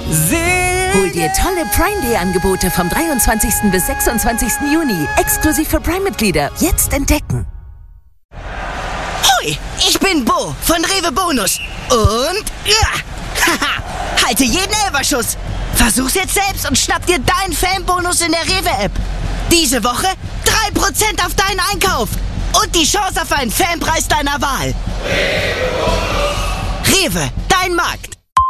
Hol dir tolle Prime Day Angebote vom 23. bis 26. Juni. Exklusiv für Prime-Mitglieder. Jetzt entdecken. Hoi, ich bin Bo von Rewe Bonus. Und haha, halte jeden Elferschuss. Versuch's jetzt selbst und schnapp dir deinen Fanbonus in der Rewe-App. Diese Woche 3% auf deinen Einkauf. Und die Chance auf einen Fanpreis deiner Wahl. Rewe, dein Markt.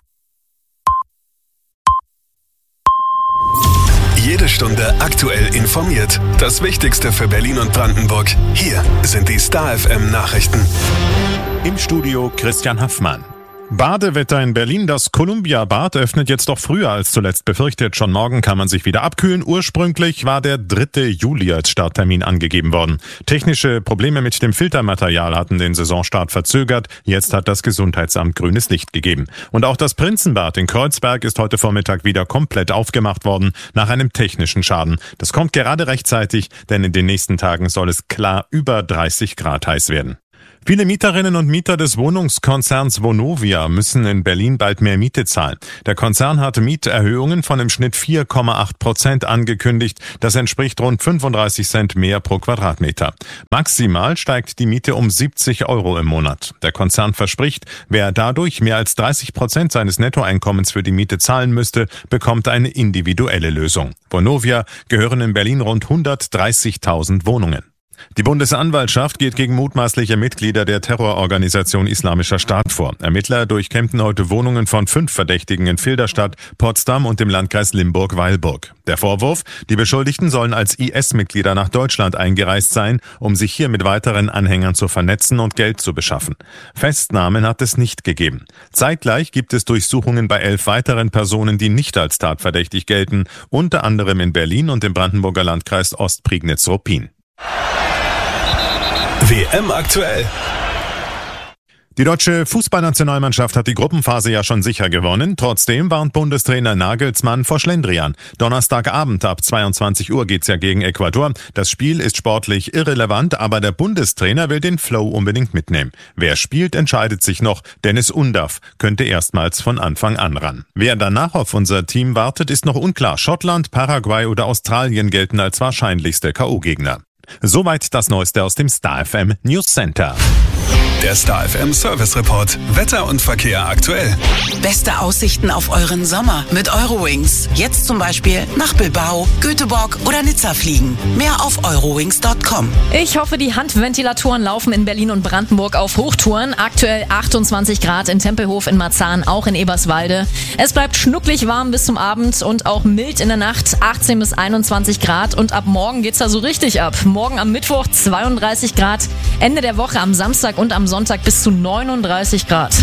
Jede Stunde aktuell informiert. Das Wichtigste für Berlin und Brandenburg. Hier sind die Star FM Nachrichten. Im Studio Christian Haffmann. Badewetter in Berlin. Das Columbia-Bad öffnet jetzt doch früher als zuletzt befürchtet. Schon morgen kann man sich wieder abkühlen. Ursprünglich war der 3. Juli als Starttermin angegeben worden. Technische Probleme mit dem Filtermaterial hatten den Saisonstart verzögert. Jetzt hat das Gesundheitsamt grünes Licht gegeben. Und auch das Prinzenbad in Kreuzberg ist heute Vormittag wieder komplett aufgemacht worden nach einem technischen Schaden. Das kommt gerade rechtzeitig, denn in den nächsten Tagen soll es klar über 30 Grad heiß werden. Viele Mieterinnen und Mieter des Wohnungskonzerns Vonovia müssen in Berlin bald mehr Miete zahlen. Der Konzern hat Mieterhöhungen von im Schnitt 4,8% angekündigt. Das entspricht rund 35 Cent mehr pro Quadratmeter. Maximal steigt die Miete um 70 € im Monat. Der Konzern verspricht, wer dadurch mehr als 30% seines Nettoeinkommens für die Miete zahlen müsste, bekommt eine individuelle Lösung. Vonovia gehören in Berlin rund 130.000 Wohnungen. Die Bundesanwaltschaft geht gegen mutmaßliche Mitglieder der Terrororganisation Islamischer Staat vor. Ermittler durchkämmten heute Wohnungen von 5 Verdächtigen in Filderstadt, Potsdam und dem Landkreis Limburg-Weilburg. Der Vorwurf: Die Beschuldigten sollen als IS-Mitglieder nach Deutschland eingereist sein, um sich hier mit weiteren Anhängern zu vernetzen und Geld zu beschaffen. Festnahmen hat es nicht gegeben. Zeitgleich gibt es Durchsuchungen bei 11 weiteren Personen, die nicht als tatverdächtig gelten, unter anderem in Berlin und im Brandenburger Landkreis Ostprignitz-Ruppin. WM aktuell. Die deutsche Fußballnationalmannschaft hat die Gruppenphase ja schon sicher gewonnen. Trotzdem warnt Bundestrainer Nagelsmann vor Schlendrian. Donnerstagabend ab 22 Uhr geht's ja gegen Ecuador. Das Spiel ist sportlich irrelevant, aber der Bundestrainer will den Flow unbedingt mitnehmen. Wer spielt, entscheidet sich noch. Dennis Undaff könnte erstmals von Anfang an ran. Wer danach auf unser Team wartet, ist noch unklar. Schottland, Paraguay oder Australien gelten als wahrscheinlichste K.O.-Gegner. Soweit das Neueste aus dem Star FM News Center. Der Star FM Service Report. Wetter und Verkehr aktuell. Beste Aussichten auf euren Sommer mit Eurowings. Jetzt zum Beispiel nach Bilbao, Göteborg oder Nizza fliegen. Mehr auf eurowings.com. Ich hoffe, die Handventilatoren laufen in Berlin und Brandenburg auf Hochtouren. Aktuell 28 Grad in Tempelhof, in Marzahn, auch in Eberswalde. Es bleibt schnucklig warm bis zum Abend und auch mild in der Nacht, 18 bis 21 Grad. Und ab morgen geht's da so richtig ab. Morgen am Mittwoch 32 Grad, Ende der Woche am Samstag und am Sonntag bis zu 39 Grad.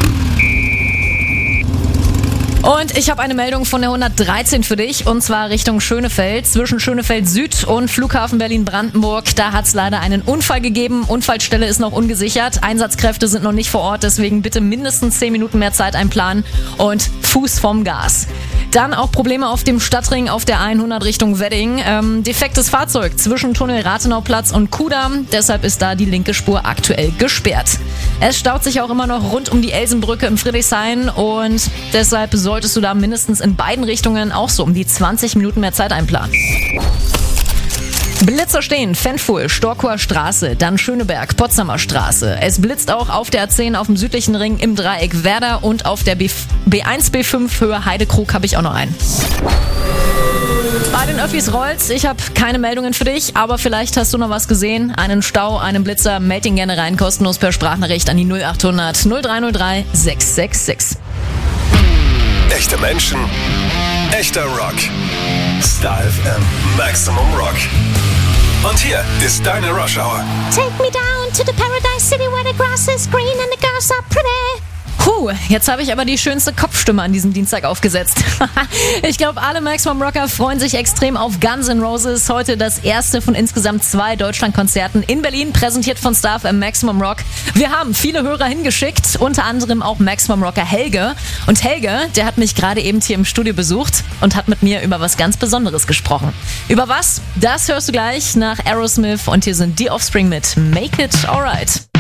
Und ich habe eine Meldung von der 113 für dich, und zwar Richtung Schönefeld, zwischen Schönefeld Süd und Flughafen Berlin-Brandenburg. Da hat es leider einen Unfall gegeben. Unfallstelle ist noch ungesichert. Einsatzkräfte sind noch nicht vor Ort, deswegen bitte mindestens 10 Minuten mehr Zeit einplanen und Fuß vom Gas. Dann auch Probleme auf dem Stadtring auf der 100 Richtung Wedding. Defektes Fahrzeug zwischen Tunnel Rathenauplatz und Kudamm. Deshalb ist da die linke Spur aktuell gesperrt. Es staut sich auch immer noch rund um die Elsenbrücke im Friedrichshain und deshalb solltest du da mindestens in beiden Richtungen auch so um die 20 Minuten mehr Zeit einplanen. Blitzer stehen, Fenfuhl, Storkower Straße, dann Schöneberg, Potsdamer Straße. Es blitzt auch auf der A10 auf dem südlichen Ring im Dreieck Werder und auf der B1, B5 Höhe Heidekrug habe ich auch noch einen. Bei den Öffis rollt's. Ich habe keine Meldungen für dich, aber vielleicht hast du noch was gesehen. Einen Stau, einen Blitzer, meld ihn gerne rein, kostenlos per Sprachnachricht an die 0800 0303 666. Echte Menschen, echter Rock. Star FM Maximum Rock. Und hier ist deine Rush Hour. Take me down to the paradise city where the grass is green and the girls are pretty. Jetzt habe ich aber die schönste Kopfstimme an diesem Dienstag aufgesetzt. Ich glaube, alle Maximum Rocker freuen sich extrem auf Guns N' Roses. Heute das erste von insgesamt 2 Deutschlandkonzerten in Berlin, präsentiert von Star FM Maximum Rock. Wir haben viele Hörer hingeschickt, unter anderem auch Maximum Rocker Helge. Und Helge, der hat mich gerade eben hier im Studio besucht und hat mit mir über was ganz Besonderes gesprochen. Über was? Das hörst du gleich nach Aerosmith und hier sind die Offspring mit Make It Alright.